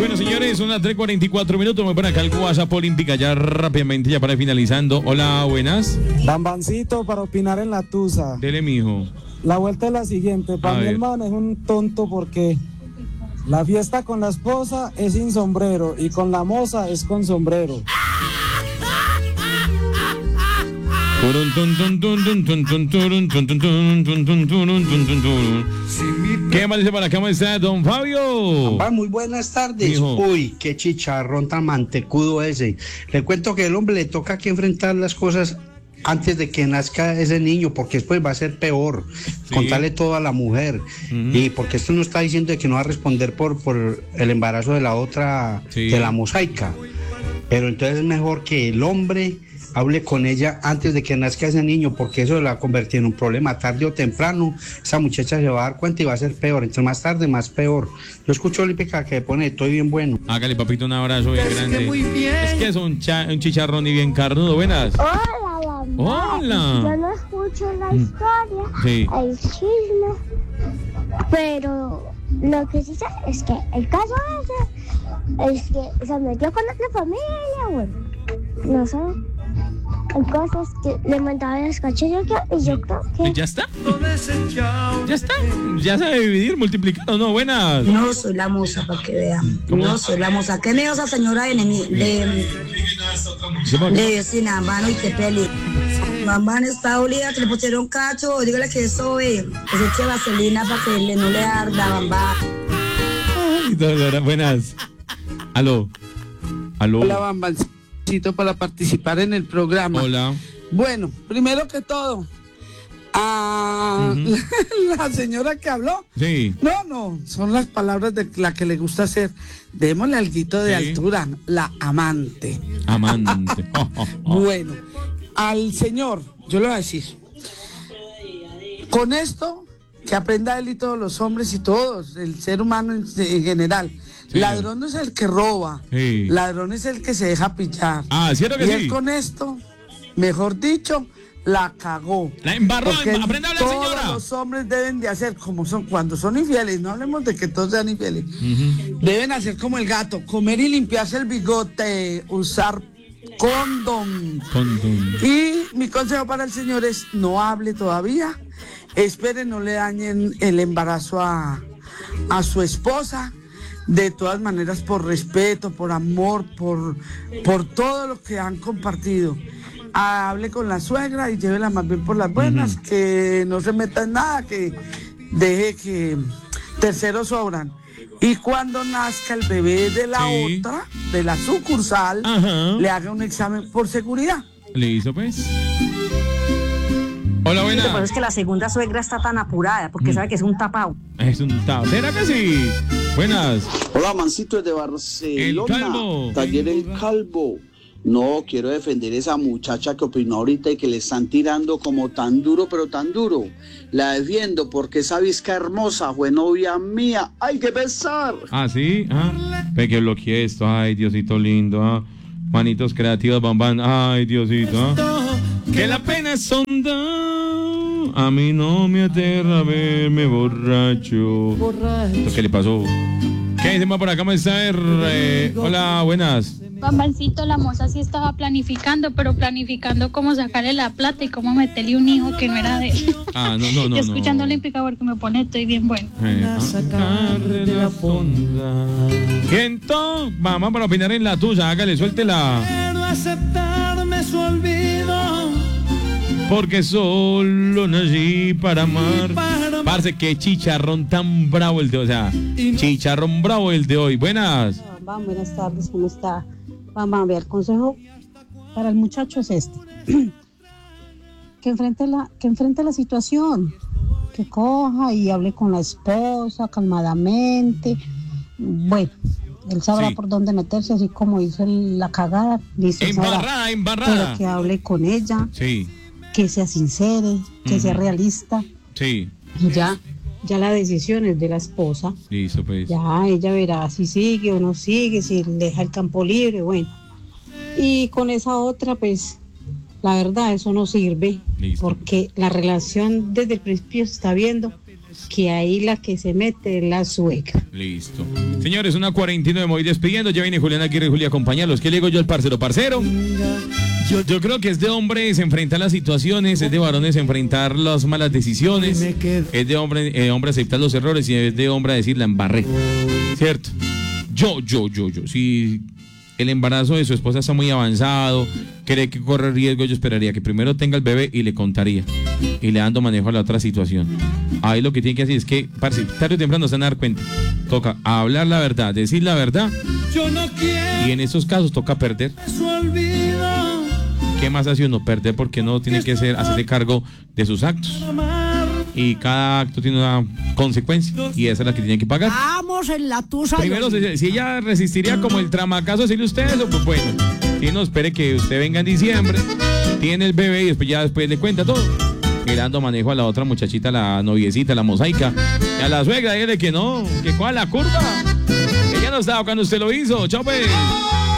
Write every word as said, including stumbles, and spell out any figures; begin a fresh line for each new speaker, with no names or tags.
Bueno, señores, son las tres cuarenta y cuatro minutos. Me ponen acá el WhatsApp olímpica ya rápidamente, ya para ir finalizando. Hola, buenas.
Bambancito para opinar en la tusa.
Dele, mijo.
La vuelta es la siguiente. Para mí el man es un tonto porque la fiesta con la esposa es sin sombrero y con la moza es con sombrero.
¿Qué más dice para acá? ¿Cómo está, don Fabio?
Ah, muy buenas tardes. Hijo. Uy, qué chicharrón tan mantecudo ese. Le cuento que el hombre le toca que enfrentar las cosas antes de que nazca ese niño, porque después va a ser peor, sí. Contarle todo a la mujer, uh-huh. Y porque esto no está diciendo de que no va a responder por, por el embarazo de la otra, sí. De la mosaica, pero entonces es mejor que el hombre hable con ella antes de que nazca ese niño, porque eso la va a convertir en un problema, tarde o temprano, esa muchacha se va a dar cuenta y va a ser peor, entre más tarde, más peor. Yo escucho Olímpica que pone, estoy bien bueno.
Hágale, papito, un abrazo bien es grande. Que muy bien. Es que es un, cha- un chicharrón y bien carnudo, buenas.
Hola, mamá.
Hola.
Yo no escucho la historia,
sí.
El chisme, pero lo que sí sé es que el caso ese es que se metió con otra familia, bueno, no sé. Hay cosas que le mandaban las cachillas y yo creo que...
¿Ya está? ¿Ya está? ¿Ya sabe dividir, multiplicar o no? Buenas.
No soy la moza, para que vean. No soy la moza. ¿Qué me dio esa señora de de de Sinambano y Tepeli? Mamá está olida, que le pusieron cacho, dígale que eso es, que se eche vaselina para que le, no le arda, bamba.
Buenas. Aló. Aló.
Hola, Bambancito, para participar en el programa.
Hola.
Bueno, primero que todo, a uh-huh. la, la señora que habló.
Sí.
No, no, son las palabras de la que le gusta hacer. Démosle alguito de sí. altura, la amante.
Amante. Oh, oh, oh.
Bueno, al señor, yo le voy a decir, con esto, que aprenda él y todos los hombres y todos, el ser humano en, en general. Sí. Ladrón no es el que roba, sí. Ladrón es el que se deja pillar.
Ah, ¿cierto que
y
sí?
él con esto, mejor dicho, la cagó.
La embarró, aprenda a hablar,
todos
señora.
Los hombres deben de hacer como son, cuando son infieles, no hablemos de que todos sean infieles, uh-huh. Deben hacer como el gato, comer y limpiarse el bigote, usar condón.
Condón.
Y mi consejo para el señor es, no hable todavía, espere, no le dañen el embarazo a, a su esposa. De todas maneras, por respeto, por amor, por, por todo lo que han compartido. Hable con la suegra y llévela más bien por las buenas, uh-huh. Que no se meta en nada, que deje que terceros sobran. Y cuando nazca el bebé de la sí. otra, de la sucursal, uh-huh. Le haga un examen por seguridad.
Le hizo, pues. Hola, buenas.
Lo que pasa es que la segunda suegra está tan apurada porque mm. sabe que es un tapao.
Es un tapao. ¿Será que sí? Buenas.
Hola, Mancito de Barcelona.
El Calvo.
Taller El Calvo. No, quiero defender a esa muchacha que opinó ahorita y que le están tirando como tan duro, pero tan duro. La defiendo porque esa visca hermosa fue novia mía. ¡Ay, qué pesar!
Ah, ¿sí? Ah, ve que bloqueé esto. Ay, Diosito lindo. Ah. Manitos creativos, bambán. Ay, Diosito. Ah. Que la pena es honda. A mí no me aterra verme borracho. borracho. ¿Qué le pasó? ¿Qué dice más por acá? ¿Cómo está? Eh, hola, buenas.
Bambancito, la moza sí estaba planificando, pero planificando cómo sacarle la plata y cómo meterle un hijo que no era de él.
Ah, no, no, no.
Y escuchando
no.
Olímpica porque me pone estoy bien bueno.
Eh, a sacarle la fonda. Gento, vamos para opinar en la tuya, hágale, suéltela.
Quiero aceptarme su olvido.
Porque solo nací para amar. Parce, qué chicharrón tan bravo el de hoy. O sea, chicharrón bravo el de hoy. Buenas.
Vamos, buenas tardes, ¿cómo está? Vamos a ver, el consejo para el muchacho es este. que enfrente la, que enfrente la situación. Que coja y hable con la esposa calmadamente. Bueno, él sabrá sí. por dónde meterse, así como hizo la cagada. Dice,
embarrada,
sabrá,
embarrada.
Pero que hable con ella.
Sí.
Que sea sincere, que uh-huh. sea realista.
Sí.
Ya, ya la decisión es de la esposa.
Listo, pues.
Ya ella verá si sigue o no sigue, si deja el campo libre, bueno. Y con esa otra, pues, la verdad, eso no sirve. Listo. Porque la relación desde el principio se está viendo que ahí la que se mete es la suegra.
Listo. Señores, una cuarenta y nueve, me voy despidiendo. Ya viene Julián Aguirre y Julia a acompañarlos. ¿Qué le digo yo al parcero? Parcero, yo, yo creo que es de hombres enfrentar las situaciones, es de varones enfrentar las malas decisiones, es de hombre, eh, hombre aceptar los errores y es de hombre decir la embarré. ¿Cierto? Yo, yo, yo, yo. Si el embarazo de su esposa está muy avanzado, cree que corre riesgo, yo esperaría que primero tenga el bebé y le contaría. Y le dando manejo a la otra situación. Ahí lo que tiene que hacer es que, parce, tarde o temprano se van a dar cuenta. Toca hablar la verdad, decir la verdad.
Yo no quiero.
Y en esos casos toca perder. ¿Qué más hace uno? Perder porque no tiene que ser, hacerse cargo de sus actos. Y cada acto tiene una consecuencia y esa es la que tiene que pagar.
Vamos en la tusa.
Primero, si, si ella resistiría como el tramacazo, decirle usted eso, pues bueno. Si no, espere que usted venga en diciembre, tiene el bebé y después ya después le cuenta todo. Y dando manejo a la otra muchachita, la noviecita, la mosaica. Y a la suegra, dígale que no, que cuál la curva. Ella no estaba cuando usted lo hizo, chope.